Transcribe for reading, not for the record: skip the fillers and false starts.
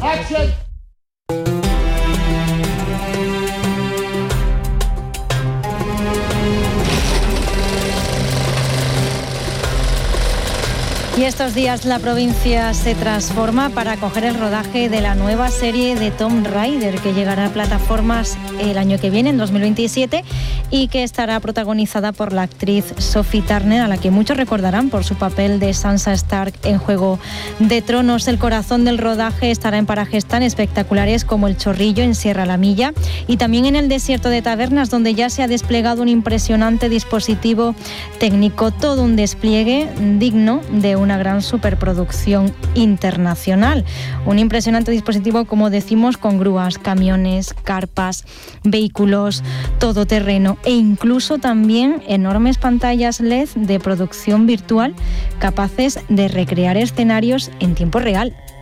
Action. Y estos días la provincia se transforma para acoger el rodaje de la nueva serie de Tomb Raider, que llegará a plataformas el año que viene, en 2027, y que estará protagonizada por la actriz Sophie Turner, a la que muchos recordarán por su papel de Sansa Stark en Juego de Tronos. El corazón del rodaje estará en parajes tan espectaculares como El Chorrillo, en Sierra La Milla, y también en el desierto de Tabernas, donde ya se ha desplegado un impresionante dispositivo técnico, todo un despliegue digno de una gran superproducción internacional. Un impresionante dispositivo, como decimos, con grúas, camiones, carpas, vehículos todoterreno e incluso también enormes pantallas LED de producción virtual capaces de recrear escenarios en tiempo real.